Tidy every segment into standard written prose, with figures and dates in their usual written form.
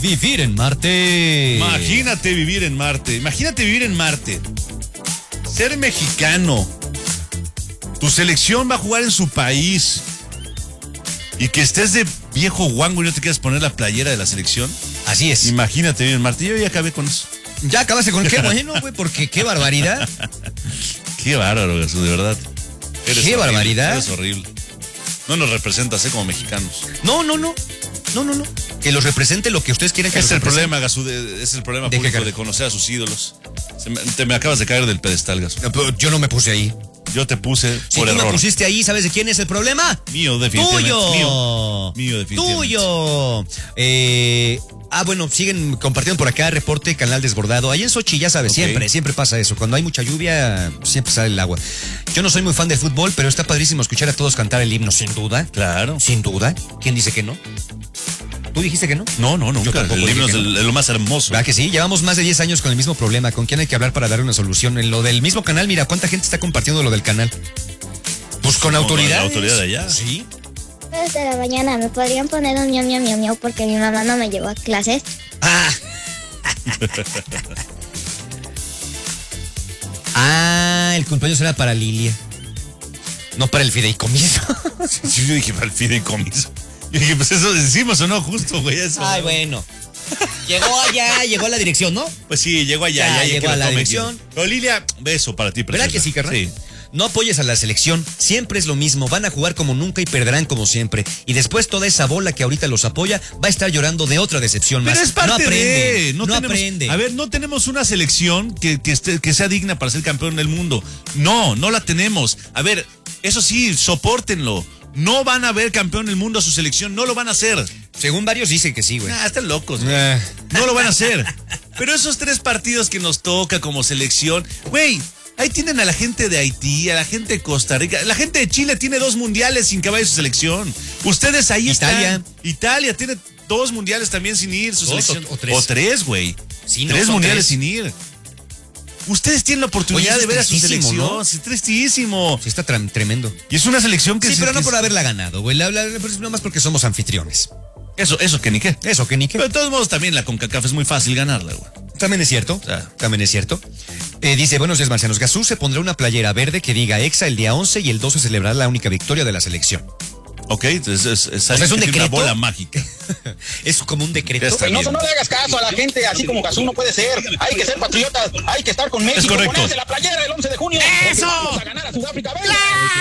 Vivir en Marte. Imagínate vivir en Marte. Imagínate vivir en Marte. Ser mexicano. Tu selección va a jugar en su país. Y que estés de viejo guango y no te quieras poner la playera de la selección. Así es. Imagínate vivir en Marte. Yo ya acabé con eso. Ya acabaste con qué bueno, güey, porque qué barbaridad. Qué bárbaro, Jesús, de verdad. Qué horrible, barbaridad. Eres horrible. No nos representas, como mexicanos. No. Que los represente lo que ustedes quieren que Es los el represente. problema, Gasú, es el problema ¿De qué, público cara? de conocer a sus ídolos. Te me acabas de caer del pedestal, Gasú. No, pero yo no me puse ahí. Yo te puse Si por tú error. me pusiste ahí, ¿sabes de quién es el problema? Mío, definitivamente. ¡Tuyo! Mío, definitivamente. ¡Tuyo! Bueno, siguen compartiendo por acá, reporte canal desbordado. Ahí en Sochi, ya sabes, Ok. siempre pasa eso. Cuando hay mucha lluvia, siempre sale el agua. Yo no soy muy fan del fútbol, pero está padrísimo escuchar a todos cantar el himno, sin duda. Claro. Sin duda. ¿Quién dice que no? ¿Tú dijiste que no? No, nunca. tampoco El himno dije es que no. lo más hermoso. ¿Verdad que sí? Llevamos más de 10 años con el mismo problema. ¿Con quién hay que hablar para dar una solución? En lo del mismo canal, mira, ¿cuánta gente está compartiendo lo del canal? Pues con autoridad. La autoridad de allá. Sí. Desde la mañana me podrían poner un miau miau miau miau porque mi mamá no me llevó a clases. El cumpleaños era para Lilia. No para el fideicomiso. Sí, yo dije, para el fideicomiso. Yo dije, pues eso decimos o no, justo, güey. Eso. Ay, bueno. Llegó a la dirección, ¿no? Pues sí, llegó allá. Ya llegó que lo a la tome dirección. aquí. Pero Lilia, beso para ti, preciosa. ¿Verdad que sí, carnal? Sí. No apoyes a la selección, siempre es lo mismo, van a jugar como nunca y perderán como siempre. Y después toda esa bola que ahorita los apoya va a estar llorando de otra decepción más. Pero es parte no aprende, de... no tenemos, aprende. A ver, no tenemos una selección que sea digna para ser campeón del mundo. No la tenemos. A ver, eso sí, sopórtenlo. No van a ver campeón del mundo a su selección, no lo van a hacer. Según varios dicen que sí, güey. Están locos, güey. No lo van a hacer. Pero esos 3 partidos que nos toca como selección, güey, ahí tienen a la gente de Haití, a la gente de Costa Rica, la gente de Chile tiene 2 mundiales sin que vaya su selección. Ustedes ahí están. Italia tiene 2 mundiales también sin ir su 2 selección. o 3. O 3, güey. Sí, no, 3 son mundiales 3. sin ir. Ustedes tienen la oportunidad Oye, de ver a su tristísimo, selección. ¿no? Sí, es tristísimo. Sí, está tremendo. Y es una selección que Sí, pero no que por haberla ganado, güey. No más porque somos anfitriones. Eso que ni qué. Eso, que ni qué. Pero de todos modos también la CONCACAF es muy fácil ganarla, güey. También es cierto. También es cierto. Dice, buenos días, marcianos. Gasú se pondrá una playera verde que diga EXA el día 11 y el 12 celebrará la única victoria de la selección. Ok, entonces ¿es un decreto? una bola mágica. ¿Es como un decreto? Está bien. No le hagas caso a la gente, así como Gasú no puede ser. Hay que ser patriotas, hay que estar con México. Es correcto. Ponerse la playera el 11 de junio. ¡Eso! Vamos a ganar a Sudáfrica. ¡Venga!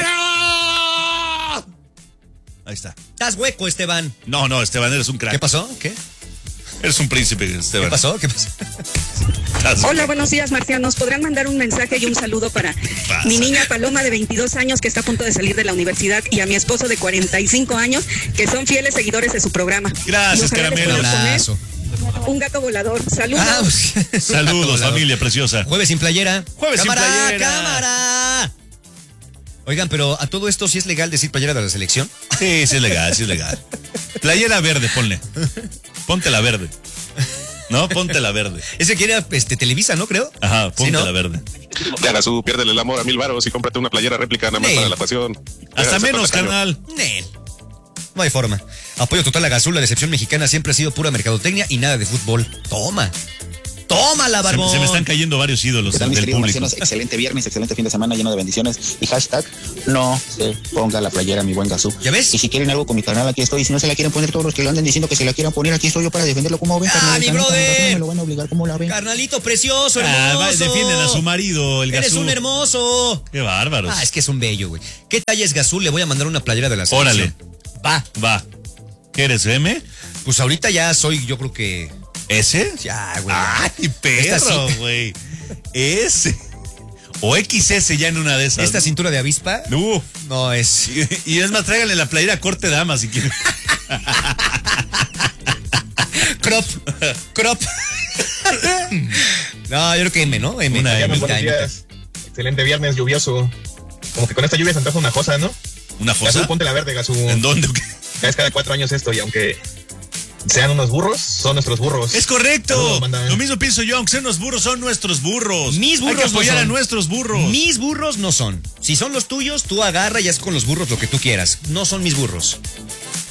¡Claro! Ahí está. Estás hueco, Esteban. No, Esteban, eres un crack. ¿Qué pasó? ¿Qué? Eres un príncipe, Esteban. ¿Qué pasó? ¿Qué pasó? Hola, buenos días, marcianos. ¿Podrán mandar un mensaje y un saludo para mi niña Paloma de 22 años que está a punto de salir de la universidad y a mi esposo de 45 años que son fieles seguidores de su programa? Gracias, Y ojalá les Caramelo. puedan poner Abrazo. un gato volador. Saludos. Saludos, familia preciosa. Jueves sin playera. Jueves sin ¡Cámara, playera. cámara! Oigan, pero a todo esto, ¿sí es legal decir playera de la selección? Sí, es legal. Playera verde, ponle. Ponte la verde. No, ponte la verde. Ese que era Televisa, ¿no? Creo. Ajá, ponte ¿Sí, no? la verde. Ya, Gasú, piérdele el amor a 1000 varos y cómprate una playera réplica nada más Nel. para la pasión. Hasta Háganse menos, tacaño. carnal. Nel. No hay forma. Apoyo total a Gasú, la decepción mexicana siempre ha sido pura mercadotecnia y nada de fútbol. Toma. Tómala, barbón. Se me están cayendo varios ídolos ¿Qué tal, mis del queridos público. marcianos? Excelente viernes, excelente fin de semana lleno de bendiciones. Y hashtag, no se ponga la playera, mi buen Gasú. ¿Ya ves? Y si quieren algo con mi canal, aquí estoy. Y si no se la quieren poner todos los que le anden diciendo que se la quieran poner, aquí estoy yo para defenderlo. como ven, carnal? mi Carnal, brother. no me lo van a obligar, ¿cómo la ven? Carnalito precioso, hermoso. Defienden a su marido, el Eres Gasú. un hermoso. Qué bárbaros. Es que es un bello, güey. ¿Qué talla es Gasú? Le voy a mandar una playera de la selección. Órale. Va. ¿Qué eres, M? Pues ahorita ya soy, yo creo que... ¿S? Ya, güey. Ay, perro, güey. S. O XS ya en una de esas. ¿Esta cintura de avispa? Uf. No es... Y es más, tráiganle la playera corte dama si quieren. Crop. No, yo creo que M, ¿no? M. Una M. Mitad. Excelente viernes lluvioso. Como que con esta lluvia se antoja una cosa, ¿no? ¿Una Gasú, fosa? ponte la verde, Gasú. ¿En dónde? Es cada 4 años esto y aunque sean unos burros, son nuestros burros. Es correcto. Saludos, banda. Lo mismo pienso yo, aunque sean los burros, son nuestros burros. Mis burros Hay que apoyar no a son. nuestros burros. Mis burros no son. Si son los tuyos, tú agarra y haz con los burros lo que tú quieras. No son mis burros.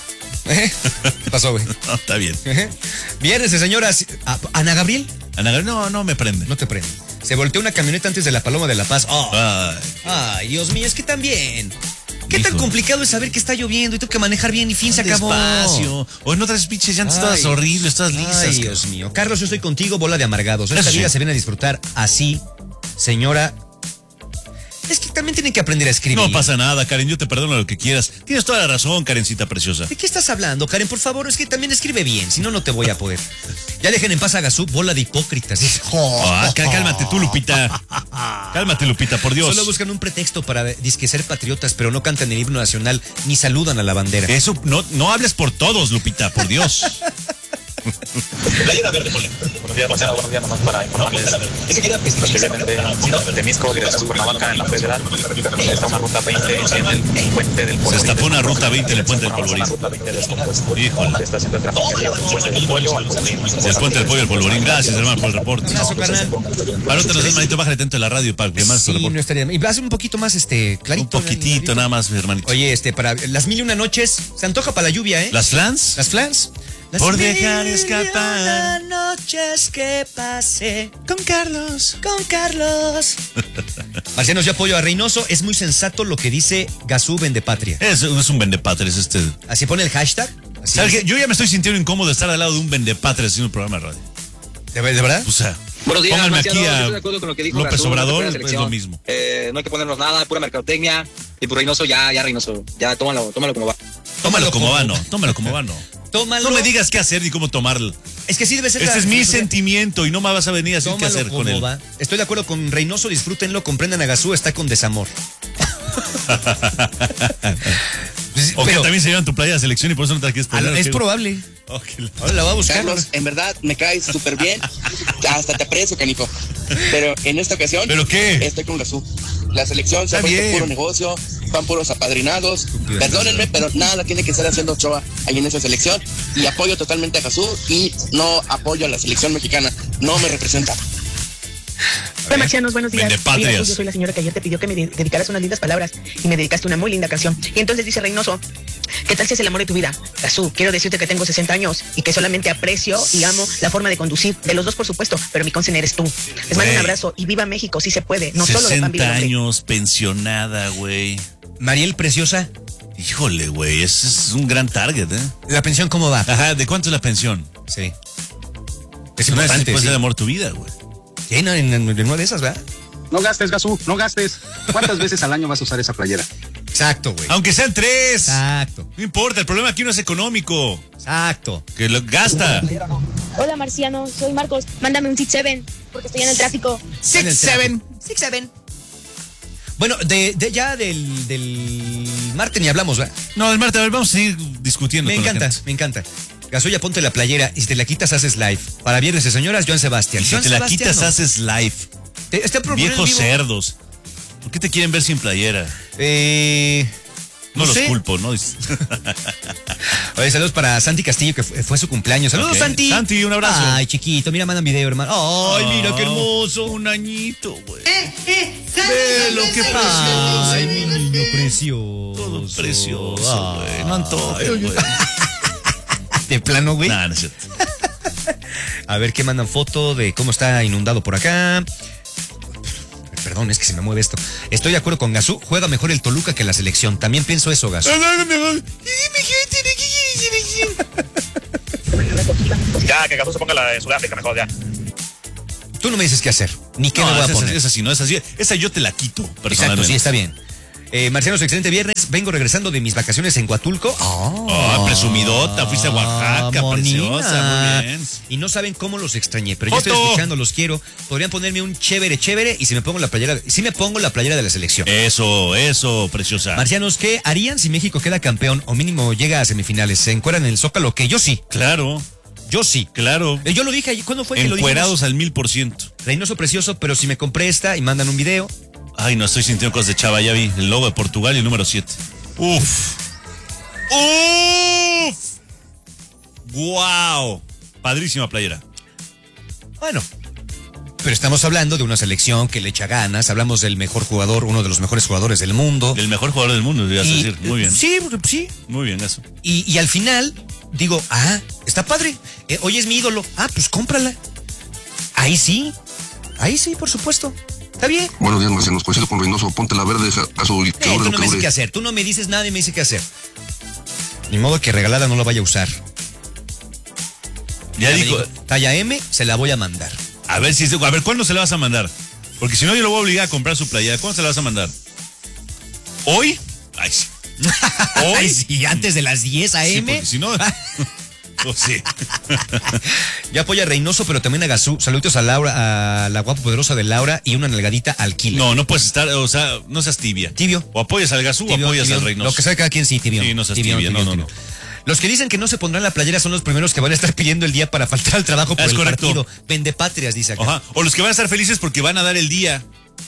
¿Qué pasó, güey? No, está bien. Viernes de señoras. ¿Ana Gabriel? Ana Gabriel, no me prende. No te prende. Se volteó una camioneta antes de la Paloma de la Paz. Oh. Ay, Dios mío, es que también. ¿Qué tan Hijo. complicado es saber que está lloviendo y tengo que manejar bien y fin se acabó? despacio. O en otras pinches llantas todas horribles, todas lisas. Ay, cabrón. Dios mío. Carlos, yo estoy contigo, bola de amargados. Esta Eso sí. vida se viene a disfrutar así, señora. Es que también tienen que aprender a escribir. No pasa nada, Karen, yo te perdono lo que quieras. Tienes toda la razón, Karencita preciosa. ¿De qué estás hablando, Karen? Por favor, es que también escribe bien, si no, no te voy a poder. Ya dejen en paz a Gazú, bola de hipócritas. Cálmate tú, Lupita. Cálmate, Lupita, por Dios. Solo buscan un pretexto para disque ser patriotas, pero no cantan el himno nacional ni saludan a la bandera. Eso, no hables por todos, Lupita, por Dios. Playera verde, Poli. Buenos días, Marciano. Buenos días, nomás para informarles. Posiblemente Temisco, dirección Cuernavaca, en la Federal. Está una ruta 20 en el puente del Polvorín. Se destapó una ruta 20 en el puente del Polvorín. Una ruta 20 descompuesta. Híjole. Está haciendo el tráfico del puente del Pollo al Polvorín. El puente del pollo del Polvorín. Gracias, hermano, por el reporte. Abrazo, carnal. Para no te nos des, manito, bájale tanto de la radio para que más tu Sí, reporte. no estaría mal. Y hace un poquito más, clarito. Un poquitito nada más, mi hermanito. Oye, para las 1001 noches, se antoja para la lluvia, ¿eh? ¿Las flans? Las flans. Las Por dejar 1001 escapar. noches que pasé Con Carlos. con Carlos. Marcianos, yo apoyo a Reynoso. Es muy sensato lo que dice Gazú Vendepatria. Es un vendepatres este. Así pone el hashtag. Así ¿Sabes es. qué? Yo ya me estoy sintiendo incómodo de estar al lado de un vendepatres haciendo un programa de radio. ¿De verdad? O sea, Buenos días, pónganme Marciano. aquí Yo a estoy de acuerdo con lo que dijo López Gazú, Obrador, la es selección. lo mismo. No hay que ponernos nada, pura mercadotecnia. Y por Reynoso, ya Reynoso. Ya tómalo como va. Tómalo como va, no. Tómalo como va, no. Tómalo. No me digas qué hacer ni cómo tomarlo. Es que sí debe ser. Este la- es mi filosofía. sentimiento y no me vas a venir a decir qué Tómalo hacer con como él. va. Estoy de acuerdo con Reynoso, disfrútenlo, comprendan a Gazú, está con desamor. O que Pero- también se llevan tu playa de selección y por eso no te la quieres poner. Es ¿o qué? probable. Oh, qué la- Ahora la voy a buscar. Carlos, en verdad me caes súper bien. Hasta te aprecio, canijo. Pero en esta ocasión, ¿Pero qué? estoy con Gazú. La selección se ha Está vuelto bien. puro negocio, van puros apadrinados. Perdónenme, pero nada tiene que estar haciendo Ochoa ahí en esa selección. Y apoyo totalmente a Gazú y no apoyo a la selección mexicana. No me representa. Hola, Marcianos, buenos días. Vendepatrias. Mira, yo soy la señora que ayer te pidió que me dedicaras unas lindas palabras y me dedicaste una muy linda canción. Y entonces dice Reynoso, ¿qué tal si es el amor de tu vida? Gazú, quiero decirte que tengo 60 años y que solamente aprecio y amo la forma de conducir, de los dos por supuesto, pero mi consen eres tú. Les mando Güey. un abrazo y viva México, sí se puede, no solo de 60 pan vive el hombre. años, pensionada, güey. Mariel Preciosa, Híjole, güey, ese es un gran target, ¿eh? ¿la pensión cómo va? Ajá, ¿de cuánto es la pensión? Sí. Es No importante, puede sí. ser de amor tu vida, güey. Sí, no, en una de esas, ¿verdad? No gastes, Gazú, no gastes. ¿Cuántas veces al año vas a usar esa playera? Exacto, güey. Aunque sean 3. Exacto, No importa, el problema aquí no es económico. exacto. Que lo gasta. Hola Marciano, soy Marcos. Mándame un 6-7 porque estoy en el tráfico. 6-7. 6-7. Bueno, del Marte ni hablamos, ¿verdad? No, el martes, a ver, vamos a seguir discutiendo. Me con la encanta, gente. me encanta. Gasoya, ponte la playera y si te la quitas, haces live. Para viernes de señoras, Joan Sebastián. Y si Joan te la Sebastián, quitas, no. haces live. Está proponiendo Viejos en vivo. cerdos. ¿Por qué te quieren ver sin playera? No No los sé. culpo, ¿no? Oye, saludos para Santi Castillo, que fue su cumpleaños. Saludos, Ok. Santi. Santi, un abrazo. Ay, chiquito, mira, mandan video, hermano. Ay, mira qué hermoso. Un añito, güey. Ve lo que precioso. Ay, mi niño precioso. Todo precioso, güey. No antojes, güey. De plano, güey. Nah, no es cierto. A ver qué mandan foto de cómo está inundado por acá. Perdón, es que se me mueve esto. Estoy de acuerdo con Gazú. Juega mejor el Toluca que la selección. También pienso eso, Gazú. Ya, que Gazú se ponga la de Sudáfrica mejor, ya. Tú no me dices qué hacer. Ni qué me voy a poner. Esa sí, no, esa yo te la quito, Exacto, personalmente. sí, está bien. Marcianos, excelente viernes. Vengo regresando de mis vacaciones en Huatulco. Presumidota, fuiste a Oaxaca, monina. preciosa, muy bien. Y no saben cómo los extrañé, pero yo estoy ¡Foto! escuchando, los quiero. Podrían ponerme un chévere y si me pongo la playera, sí me pongo la playera de la selección. Eso, preciosa. Marcianos, ¿qué harían si México queda campeón o mínimo llega a semifinales? ¿Se encueran en el Zócalo? Que yo sí. Claro, Yo sí. claro. Yo lo dije, ¿cuándo fue que lo dijimos? Encuerados al 1000%. Reynoso precioso, pero si me compré esta y mandan un video. Ay, no estoy sintiendo cosas de chava, ya vi. El logo de Portugal y el número 7. Uf. Wow. Padrísima playera. Bueno, pero estamos hablando de una selección que le echa ganas. Hablamos del mejor jugador, uno de los mejores jugadores del mundo. El mejor jugador del mundo, debías decir. Muy bien. Sí, sí. Muy bien, eso. Y al final, digo, está padre. Oye, es mi ídolo. Pues cómprala. Ahí sí, por supuesto. Está bien. Buenos días, Marcianos. Coincido con Reynoso. Ponte la verde azul. Tú no me dices qué hacer. Tú no me dices nada y me dices qué hacer. Ni modo que regalada no la vaya a usar. Ya dijo. Talla M, se la voy a mandar. A ver, ¿cuándo se la vas a mandar? Porque si no, yo lo voy a obligar a comprar su playera. ¿Cuándo se la vas a mandar? ¿Hoy? Ay, sí. ¿Hoy? Ay, sí, antes de las 10 a.m. Sí, porque si no... sí. Ya apoya a Reynoso, pero también a Gazú. Saludos a Laura, a la guapa poderosa de Laura y una nalgadita al Killer. No puedes estar, o sea, no seas tibia. Tibio. O apoyas al Gazú o apoyas al Reynoso. Lo que sabe cada quien, sí, tibio. Sí, no seas tibia, no. Los que dicen que no se pondrán la playera son los primeros que van a estar pidiendo el día para faltar al trabajo por el partido. Vendepatrias, dice acá. Ajá. O los que van a estar felices porque van a dar el día.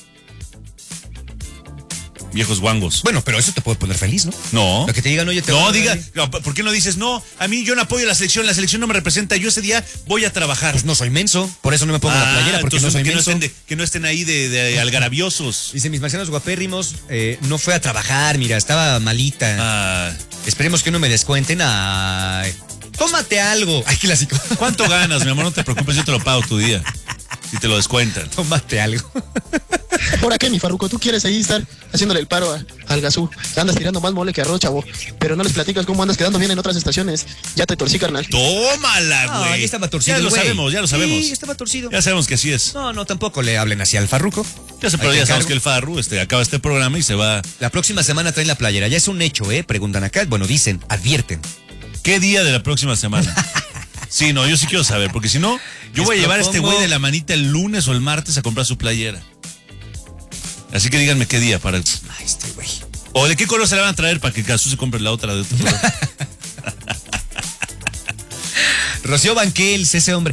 Viejos guangos. Bueno, pero eso te puede poner feliz, ¿no? No. Lo que te digan, oye, te ¿por qué no dices, no, a mí yo no apoyo la selección no me representa, yo ese día voy a trabajar? Pues no soy menso, por eso no me pongo la playera, porque no soy menso. Que no estén ahí de algarabiosos. Dice, mis marcianos guapérrimos, no fue a trabajar, mira, estaba malita. Esperemos que no me descuenten. Tómate algo. Ay, clásico. ¿Cuánto ganas, mi amor? No te preocupes, yo te lo pago tu día. Si te lo descuentan. Tómate algo. ¿Por qué, mi Farruco? Tú quieres ahí estar haciéndole el paro al Gazú. Andas tirando más mole que arroz, chavo. Pero no les platicas cómo andas quedando bien en otras estaciones. Ya te torcí, carnal. Tómala, güey. Ya estaba torcido. Ya lo sabemos. Sí, estaba torcido. Ya sabemos que así es. No, tampoco le hablen así al Farruco. Ya sabemos que el Farru acaba este programa y se va. La próxima semana traen la playera. Ya es un hecho, preguntan acá. Bueno, dicen, advierten. ¿Qué día de la próxima semana? Sí, no, yo sí quiero saber, porque si no, yo voy a llevar a este güey de la manita el lunes o el martes a comprar su playera. Así que díganme qué día para... Ay, este güey. O de qué color se la van a traer para que Gazú se compre la otra de otro color. Rocío Banquels, ese hombre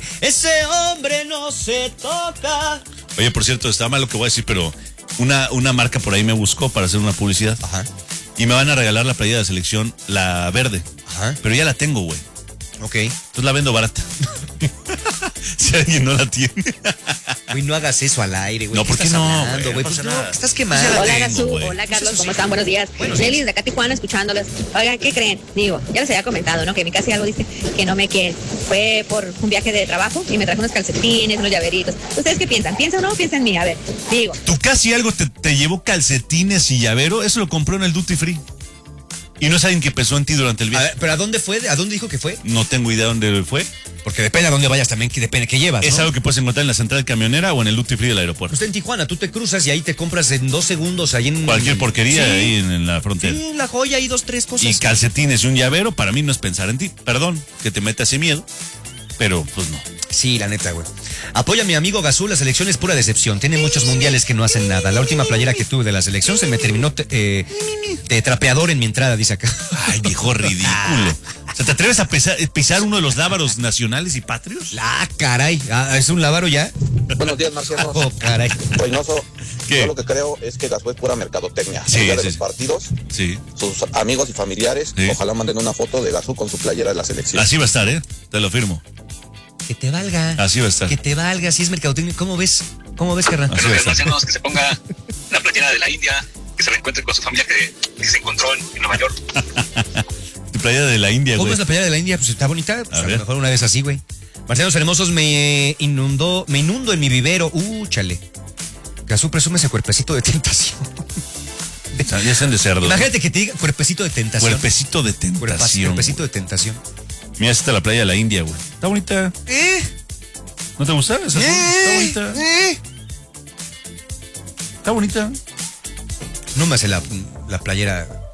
no se toca. Oye, por cierto, está mal lo que voy a decir, pero una marca por ahí me buscó para hacer una publicidad. Ajá. Y me van a regalar la playera de selección, la verde. Ajá. Pero ya la tengo, güey. Ok. Entonces la vendo barata. Si alguien no la tiene. Güey, no hagas eso al aire, güey. No, ¿por qué no? Güey, pues no, estás quemando. Hola, Gazú. Hola, Carlos. ¿Cómo están? Buenos días. Nelly, de acá Tijuana, escuchándoles. Oigan, ¿qué creen? Digo, ya les había comentado, ¿no? Que mi casi algo dice que no me quiere. Fue por un viaje de trabajo y me trajo unos calcetines, unos llaveritos. ¿Ustedes qué piensan? ¿Piensan o no? Piensan en mí. A ver, digo. ¿Tú casi algo te llevó calcetines y llavero? Eso lo compró en el Duty Free. Y no es alguien que pesó en ti durante el viaje. ¿Pero a dónde fue? ¿A dónde dijo que fue? No tengo idea dónde fue. Porque depende a dónde vayas también, que depende qué llevas, ¿no? Es algo que puedes encontrar en la central camionera o en el Duty Free del aeropuerto. Pues está en Tijuana, tú te cruzas y ahí te compras en 2 segundos ahí en... Cualquier porquería sí. Ahí en la frontera. Sí, en La Joya hay 2, 3 cosas. Y calcetines y un llavero, para mí no es pensar en ti. Perdón, que te meta ese miedo, pero pues no. Sí, la neta, güey. Apoya a mi amigo Gazú, la selección es pura decepción. Tiene muchos mundiales que no hacen nada. La última playera que tuve de la selección se me terminó de trapeador en mi entrada, dice acá. Ay, viejo ridículo. O sea, ¿te atreves a pisar uno de los lábaros nacionales y patrios? Caray. ¿Es un lábaro ya? Buenos días, Marciano. Oh, caray. Reynoso, ¿qué? yo lo que creo es que Gazú es pura mercadotecnia. Sí, El día de sí. los partidos, Sí. sus amigos y familiares, Sí. ojalá manden una foto de Gazú con su playera de la selección. Así va a estar, te lo firmo. Que te valga. Así va a estar. Que te valga, si es mercadotecnia. ¿Cómo ves, carnal? Así va a estar. Que se ponga la playera de la India, que se reencuentre con su familia que se encontró en Nueva York. Tu playera de la India, ¿Cómo güey. es la playera de la India? Pues está bonita. Pues a lo ver. mejor una vez así, güey. Marcianos hermosos, me inundo en mi vivero. Chale. Gazú presume ese cuerpecito de tentación. Ya sean de cerdo. Imagínate que te diga cuerpecito de tentación. Cuerpecito de tentación. Cuerpecito de tentación. Mira, esta es la playa de la India, güey. Está bonita. ¿No te gusta? Esa está bonita. Está bonita. No me hace la playera